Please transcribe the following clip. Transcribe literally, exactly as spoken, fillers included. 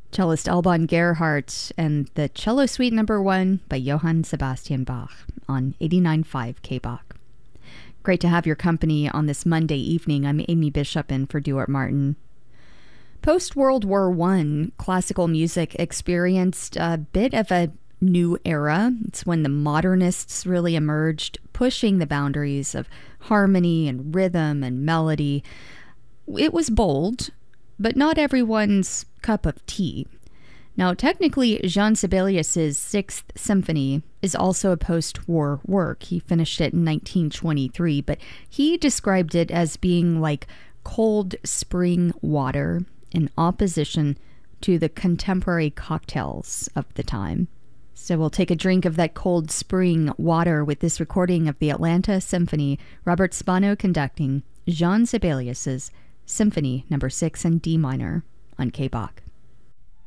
Cellist Alban Gerhardt and the Cello Suite Number One by Johann Sebastian Bach on eighty-nine point five K B A C. Great to have your company on this Monday evening. I'm Amy Bishop in for Duart Martin. Post-World War One, classical music experienced a bit of a new era. It's when the modernists really emerged, pushing the boundaries of harmony and rhythm and melody. It was bold, but not everyone's cup of tea. Now, technically, Jean Sibelius's Sixth Symphony is also a post-war work. He finished it in nineteen twenty-three, but he described it as being like cold spring water in opposition to the contemporary cocktails of the time. So we'll take a drink of that cold spring water with this recording of the Atlanta Symphony, Robert Spano conducting Jean Sibelius's Symphony Number Six in D minor on K B A C.